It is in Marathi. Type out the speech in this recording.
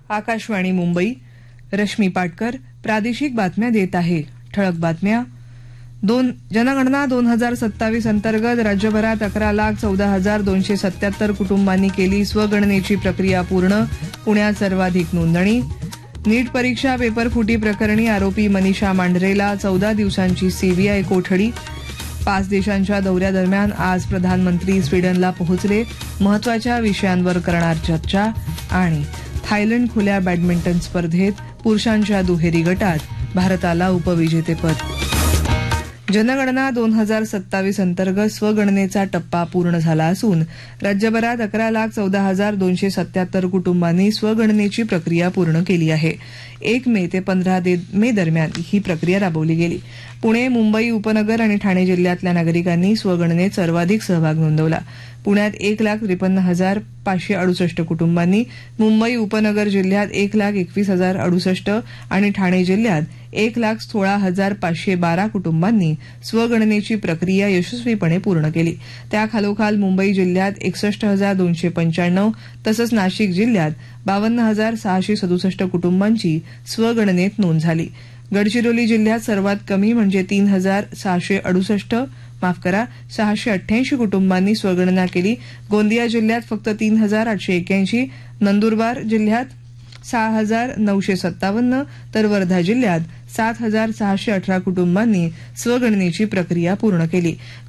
आकाशवाणी मुंबई. रश्मी पाटकर प्रादेशिक बातम्या देत आहे. ठळक बातम्या. जनगणना 2027 अंतर्गत राज्यभरात 11,14,277 कुटुंबांनी केली स्वगणनेची प्रक्रिया पूर्ण. पुण्यात सर्वाधिक नोंदणी. नीट परीक्षा पेपरफुटी प्रकरणी आरोपी मनीषा मांढरेला 14 दिवसांची सीबीआय कोठडी. 5 देशांच्या दौऱ्यादरम्यान आज प्रधानमंत्री स्वीडनला पोहोचले. महत्वाच्या विषयांवर करणार चर्चा. आणि थायलंड खुल्या बॅडमिंटन स्पर्धेत पुरुषांच्या दुहेरी गटात भारताला उपविजेतेपद. जनगणना 2027 अंतर्गत स्वगणनेचा टप्पा पूर्ण झाला असून राज्यभरात 11,14,277 कुटुंबांनी स्वगणनेची प्रक्रिया पूर्ण केली आहे. 1 मे ते 15 मे दरम्यान ही प्रक्रिया राबवली गेली. पुणे, मुंबई उपनगर आणि ठाणे जिल्ह्यातल्या नागरिकांनी स्वगणनेत सर्वाधिक सहभाग नोंदवला. पुण्यात 1,53,568 कुटुंबांनी, मुंबई उपनगर जिल्ह्यात 1,21,068 आणि ठाणे जिल्ह्यात 1,16,512 कुटुंबांनी स्वगणनेची प्रक्रिया यशस्वीपणे पूर्ण केली. त्याखालोखाल मुंबई जिल्ह्यात 61,295 तसंच नाशिक जिल्ह्यात 52,667 कुटुंबांची स्वगणनेत नोंद झाली. गडचिरोली जिल्ह्यात सर्वात कमी म्हणजे 688 कुटुंबांनी स्वगणना केली. गोंदिया जिल्ह्यात फक्त 3,881, नंदुरबार जिल्ह्यात 6,957 तर वर्धा जिल्ह्यात 7,618 कुटुंबांनी स्वगणनेची प्रक्रिया पूर्ण केली.